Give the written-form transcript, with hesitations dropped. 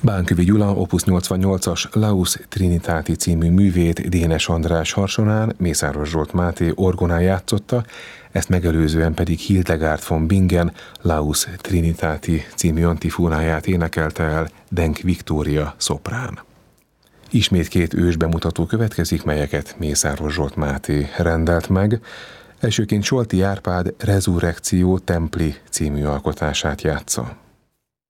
Bánkövi Gyula Opus 88-as Laus Trinitáti című művét Dénes András harsonán Mészáros Zsolt Máté orgonán játszotta, ezt megelőzően pedig Hildegard von Bingen Laus Trinitáti című antifónáját énekelte el Denk Viktória szoprán. Ismét két ős bemutató következik, melyeket Mészáros Zsolt Máté rendelt meg. Elsőként Solti Árpád Resurrectio Templi című alkotását játsza.